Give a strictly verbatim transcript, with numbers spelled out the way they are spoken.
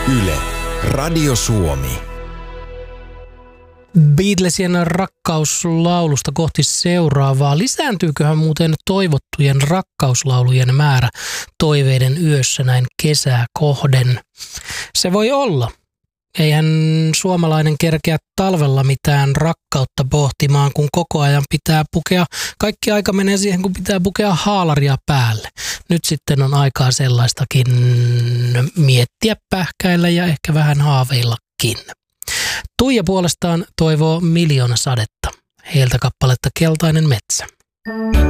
Yle, Radio Suomi. Beatlesien rakkauslaulusta kohti seuraavaa. Lisääntyyköhän muuten toivottujen rakkauslaulujen määrä toiveiden yössä näin kesää kohden? Se voi olla. Eihän suomalainen kerkeä talvella mitään rakkautta pohtimaan, kun koko ajan pitää pukea. Kaikki aika menee siihen, kun pitää pukea haalaria päälle. Nyt sitten on aikaa sellaistakin miettiä, pähkäillä ja ehkä vähän haaveillakin. Tuija puolestaan toivoo Miljoona sadetta. Heiltä kappaletta Keltainen metsä.